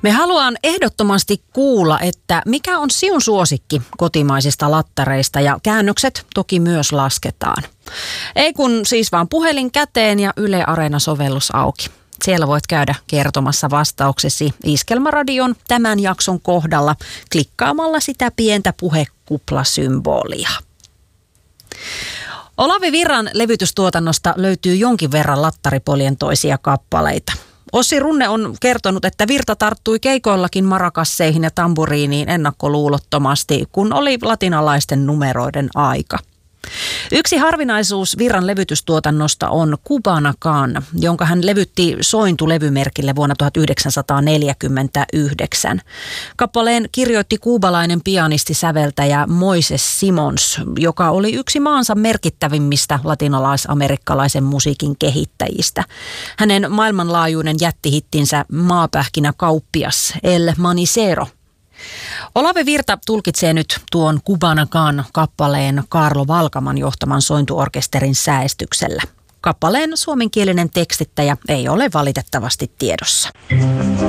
Me haluan ehdottomasti kuulla, että mikä on sinun suosikki kotimaisista lattareista ja käännökset toki myös lasketaan. Ei kun siis vaan puhelin käteen ja Yle Areena-sovellus auki. Siellä voit käydä kertomassa vastauksesi Iskelmäradion tämän jakson kohdalla klikkaamalla sitä pientä puhekuplasymbolia. Olavi Virran levytystuotannosta löytyy jonkin verran lattaripolientoisia kappaleita. Ossi Runne on kertonut, että Virta tarttui keikoillakin marakasseihin ja tamburiiniin ennakkoluulottomasti, kun oli latinalaisten numeroiden aika. Yksi harvinaisuus Virran levytystuotannosta on Cubana Can, jonka hän levytti Sointu-levymerkille vuonna 1949. Kappaleen kirjoitti kuubalainen pianisti-säveltäjä Moises Simons, joka oli yksi maansa merkittävimmistä latinalais-amerikkalaisen musiikin kehittäjistä. Hänen maailmanlaajuinen jättihittinsä Maapähkinä kauppias El Manicero. Olavi Virta tulkitsee nyt tuon Cubana Can kappaleen Kaarlo Valkaman johtaman sointuorkesterin säestyksellä. Kappaleen suomenkielinen tekstittäjä ei ole valitettavasti tiedossa.